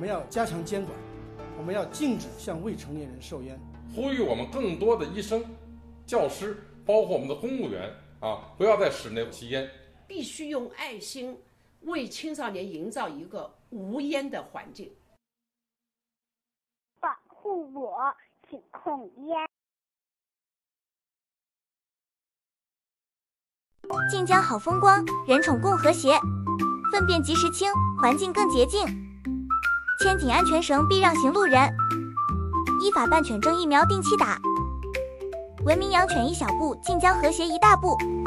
们要加强监管，我们要禁止向未成年人售烟。 呼吁我们更多的医生、教师，包括我们的公务员不要在室内吸烟。 必须用爱心为青少年营造一个无烟的环境。 保护我，请控烟。 晋江好风光，人宠共和谐，粪便及时清，环境更洁净。牵紧安全绳，避让行路人。依法办犬证疫苗定期打。文明养犬一小步，晋江和谐一大步。